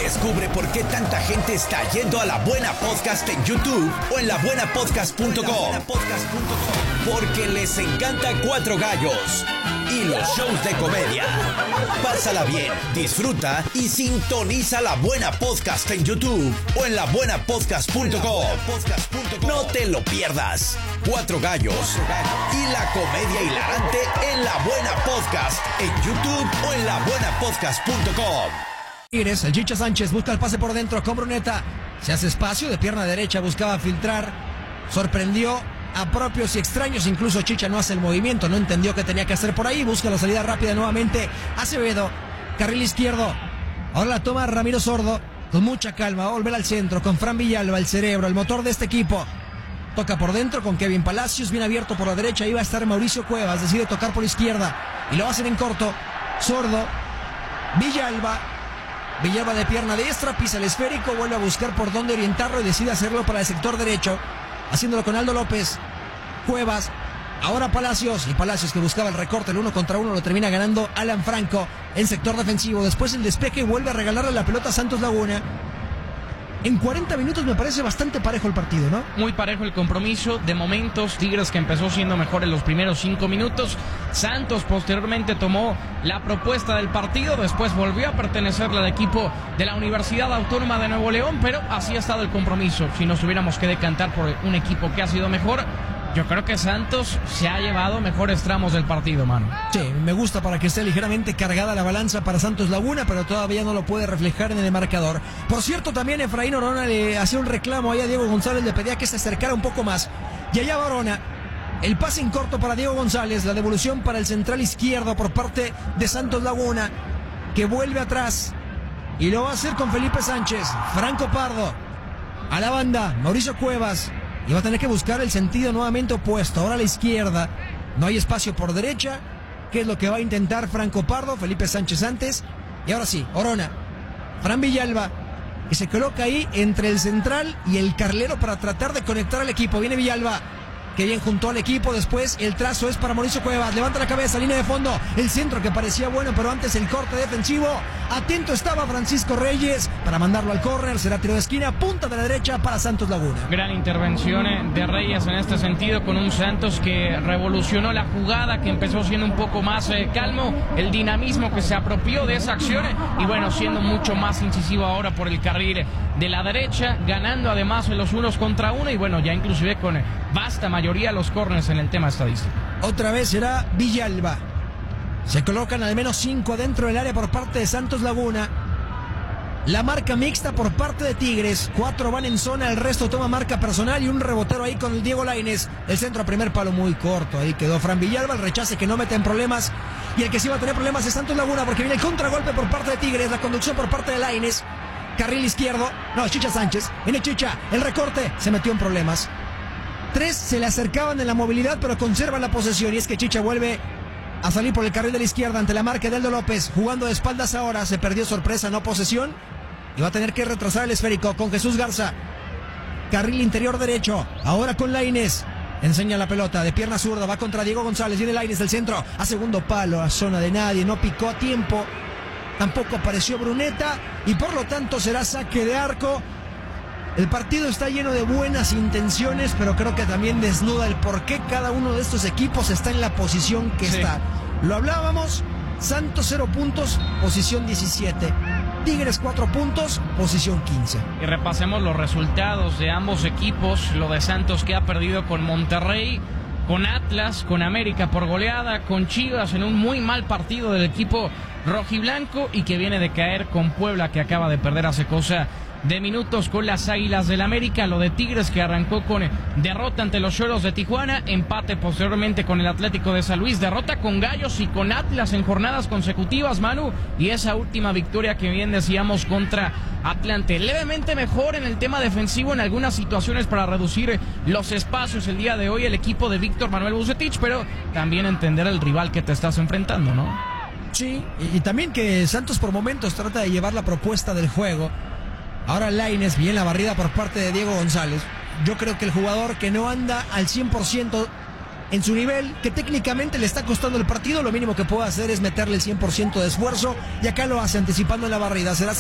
Descubre por qué tanta gente está yendo a La Buena Podcast en YouTube o en labuenapodcast.com. Porque les encanta Cuatro Gallos y los shows de comedia. Pásala bien, disfruta y sintoniza La Buena Podcast en YouTube o en labuenapodcast.com. No te lo pierdas. Cuatro Gallos y la comedia hilarante en La Buena Podcast en YouTube o en labuenapodcast.com. Tigres, el Chicha Sánchez busca el pase por dentro con Bruneta. Se hace espacio de pierna derecha, buscaba filtrar. Sorprendió a propios y extraños. Incluso Chicha no hace el movimiento, no entendió qué tenía que hacer por ahí. Busca la salida rápida nuevamente. Acevedo, carril izquierdo. Ahora la toma Ramiro Sordo con mucha calma. Va a volver al centro con Fran Villalba, el cerebro, el motor de este equipo. Toca por dentro con Kevin Palacios, bien abierto por la derecha. Ahí va a estar Mauricio Cuevas, decide tocar por izquierda y lo va a hacer en corto. Sordo, Villalba de pierna diestra, pisa el esférico, vuelve a buscar por dónde orientarlo y decide hacerlo para el sector derecho, haciéndolo con Aldo López. Cuevas, ahora Palacios, y Palacios que buscaba el recorte, el 1 contra 1, lo termina ganando Alan Franco en sector defensivo. Después el despeje vuelve a regalarle la pelota a Santos Laguna. En 40 minutos me parece bastante parejo el partido, ¿no? Muy parejo el compromiso. De momentos, Tigres que empezó siendo mejor en los primeros 5 minutos. Santos posteriormente tomó la propuesta del partido. Después volvió a pertenecerle al equipo de la Universidad Autónoma de Nuevo León. Pero así ha estado el compromiso. Si nos tuviéramos que decantar por un equipo que ha sido mejor, yo creo que Santos se ha llevado mejores tramos del partido, mano. Sí, me gusta para que esté ligeramente cargada la balanza para Santos Laguna, pero todavía no lo puede reflejar en el marcador. Por cierto, también Efraín Orona le hacía un reclamo ahí a Diego González, le pedía que se acercara un poco más. Y allá va Orona. El pase en corto para Diego González, la devolución para el central izquierdo por parte de Santos Laguna, que vuelve atrás y lo va a hacer con Felipe Sánchez. Franco Pardo a la banda, Mauricio Cuevas. Y va a tener que buscar el sentido nuevamente opuesto. Ahora a la izquierda. No hay espacio por derecha. ¿Qué es lo que va a intentar Franco Pardo? Felipe Sánchez antes. Y ahora sí, Orona. Fran Villalba, que se coloca ahí entre el central y el carrilero para tratar de conectar al equipo. Viene Villalba, que bien juntó al equipo. Después el trazo es para Mauricio Cuevas. Levanta la cabeza, línea de fondo. El centro que parecía bueno, pero antes el corte defensivo. Atento estaba Francisco Reyes para mandarlo al córner. Será tiro de esquina, punta de la derecha para Santos Laguna. Gran intervención de Reyes en este sentido, con un Santos que revolucionó la jugada, que empezó siendo un poco más calmo. El dinamismo que se apropió de esa acción. Y bueno, siendo mucho más incisivo ahora por el carril de la derecha. Ganando además en los unos contra uno. Y bueno, ya inclusive con vasta mayoría los corners en el tema estadístico. Otra vez será Villalba. Se colocan al menos 5 dentro del área por parte de Santos Laguna. La marca mixta por parte de Tigres. 4 van en zona, el resto toma marca personal y un rebotero ahí con el Diego Lainez. El centro a primer palo muy corto. Ahí quedó Fran Villalba, el rechace que no mete en problemas. Y el que sí va a tener problemas es Santos Laguna, porque viene el contragolpe por parte de Tigres. La conducción por parte de Lainez. Carril izquierdo. No, Chicha Sánchez. Viene Chicha. El recorte se metió en problemas. 3 se le acercaban en la movilidad, pero conservan la posesión. Y es que Chicha vuelve a salir por el carril de la izquierda ante la marca de Aldo López. Jugando de espaldas ahora. Se perdió sorpresa, no posesión. Y va a tener que retrasar el esférico con Jesús Garza. Carril interior derecho. Ahora con Lainez. Enseña la pelota de pierna zurda. Va contra Diego González. Viene Lainez del centro. A segundo palo. A zona de nadie. No picó a tiempo. Tampoco apareció Bruneta. Y por lo tanto será saque de arco. El partido está lleno de buenas intenciones, pero creo que también desnuda el por qué cada uno de estos equipos está en la posición que está. Lo hablábamos, Santos 0 puntos, posición 17. Tigres 4 puntos, posición 15. Y repasemos los resultados de ambos equipos. Lo de Santos, que ha perdido con Monterrey, con Atlas, con América por goleada, con Chivas en un muy mal partido del equipo rojiblanco, y que viene de caer con Puebla, que acaba de perder hace cosa de minutos con las Águilas del América. Lo de Tigres, que arrancó con derrota ante los Cholos de Tijuana, empate posteriormente con el Atlético de San Luis, derrota con Gallos y con Atlas en jornadas consecutivas, Manu, y esa última victoria que bien decíamos contra Atlante. Levemente mejor en el tema defensivo en algunas situaciones para reducir los espacios el día de hoy el equipo de Víctor Manuel Bucetich, pero también entender el rival que te estás enfrentando, ¿no? Sí, y también que Santos por momentos trata de llevar la propuesta del juego. Ahora Lainez, bien la barrida por parte de Diego González. Yo creo que el jugador que no anda al 100% en su nivel, que técnicamente le está costando el partido, lo mínimo que puede hacer es meterle el 100% de esfuerzo, y acá lo hace anticipando en la barrida. Será